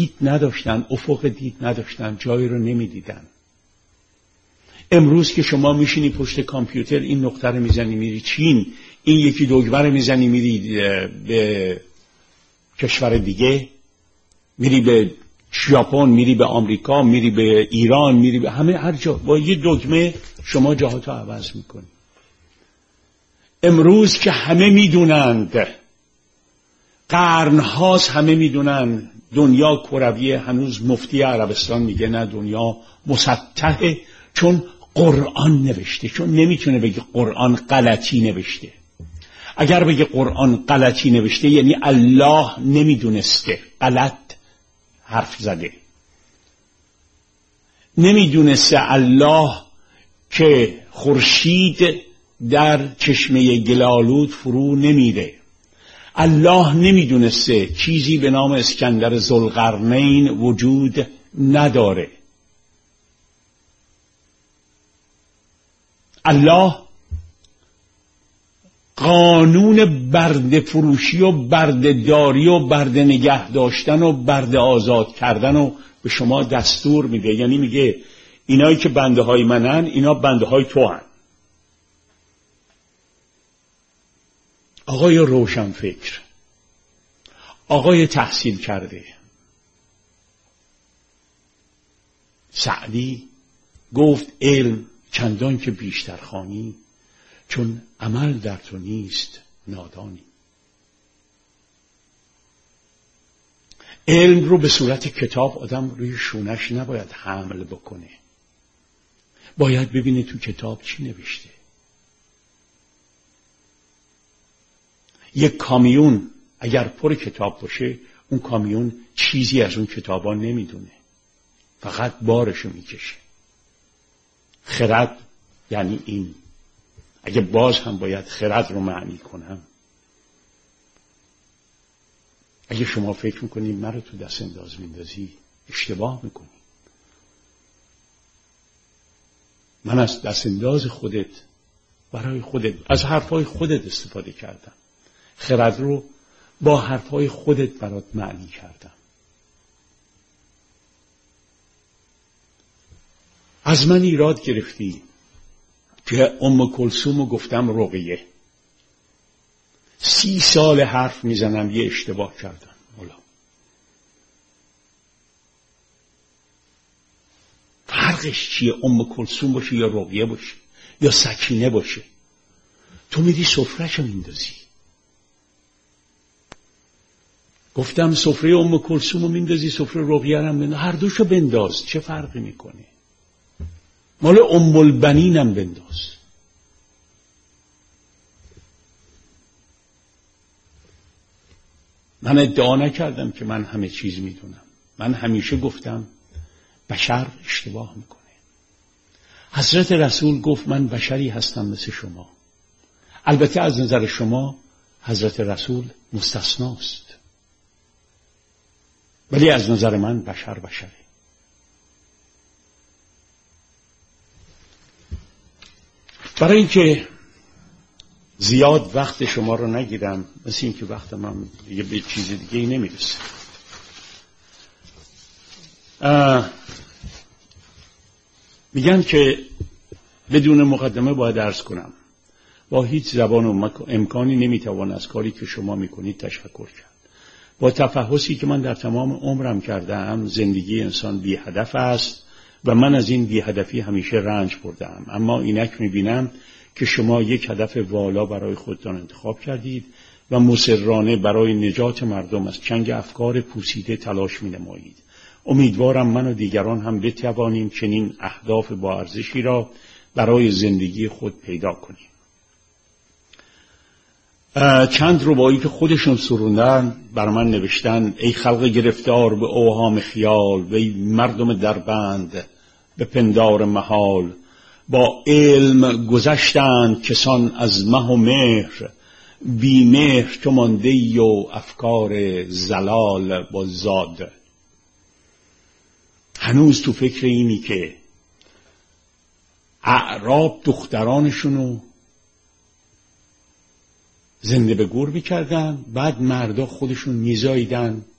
دید نداشتن، افق دید نداشتن، جایی رو نمیدیدن. امروز که شما میشینی پشت کامپیوتر این نقطه رو میزنی میری چین، این یکی دکمه رو میزنی میری به کشور دیگه، میری به ژاپن، میری به آمریکا، میری به ایران، میری به همه هر جا، با یه دکمه شما جاهاتو عوض میکنی. امروز که همه میدونند، قرنهاست همه میدونن دنیا کرویه، هنوز مفتی عربستان میگه نه دنیا مسطحه، چون قرآن نوشته، چون نمیتونه بگه قرآن غلطی نوشته. اگر بگه قرآن غلطی نوشته یعنی الله نمیدونسته، غلط حرف زده. نمیدونسته الله که خورشید در چشمه گلالود فرو نمیره. الله نمیدونسته چیزی به نام اسکندر ذوالقرنین وجود نداره. الله قانون برده فروشی و برده داری و برده نگه داشتن و برده آزاد کردن رو به شما دستور میده. یعنی میگه اینایی که بنده های منن اینا بنده های تو هن. آقای روشنفکر، آقای تحصیل کرده سعدی گفت علم چندان که بیشتر خوانی چون عمل در تو نیست نادانی. علم رو به صورت کتاب آدم روی شونش نباید حمل بکنه، باید ببینه تو کتاب چی نوشته. یک کامیون اگر پر کتاب باشه اون کامیون چیزی از اون کتابا نمیدونه، فقط بارشو میکشه. خرد یعنی این. اگه باز هم باید خرد رو معنی کنم، اگه شما فکر میکنید من رو تو دست انداز میندازی اشتباه میکنی. من از دست انداز خودت برای خودت از حرفای خودت استفاده کردم، خرد رو با حرفای خودت برات معنی کردم. از من ایراد گرفتی که ام کلثوم رو گفتم رقیه. 30 سال حرف میزنم یه اشتباه کردم. مولا فرقش چیه؟ ام کلثوم باشه یا رقیه باشه یا سکینه باشه؟ تو میری سفره‌شو میندازی. گفتم سفره ام کلثوم رو میندازی، سفره رقیه رو هم هر دوشو بنداز، چه فرقی میکنه؟ مال ام البنینم بنداز. من ادعا نکردم که من همه چیز میدونم. من همیشه گفتم بشر اشتباه میکنه. حضرت رسول گفت من بشری هستم مثل شما. البته از نظر شما حضرت رسول مستثناست، ولی از نظر من بشر بشره. برای اینکه زیاد وقت شما رو نگیرم، مثل این که وقت من یه به چیز دیگه ای نمیرسه، میگن که بدون مقدمه باید عرض کنم با هیچ زبان و امکانی نمیتوان از کاری که شما میکنید تشکر کرد. با تفحصی که من در تمام عمرم کردم، زندگی انسان بی هدف است و من از این بی هدفی همیشه رنج بردم. اما اینک میبینم که شما یک هدف والا برای خودتان انتخاب کردید و مصرانه برای نجات مردم از چنگ افکار پوسیده تلاش می‌نمایید. امیدوارم من و دیگران هم بتوانیم چنین اهداف با ارزشی را برای زندگی خود پیدا کنیم. چند ربایی که خودشون سروندن بر من نوشتن: ای خلق گرفتار به اوهام خیال، و ای مردم دربند به پندار محال، با علم گذشتند کسان از مه و مهر، بی مهر تو مانده ای و افکار زلال با زاد. هنوز تو فکر اینی که اعراب دخترانشونو زنده به گور میکردن، بعد مردا خودشون میزاییدن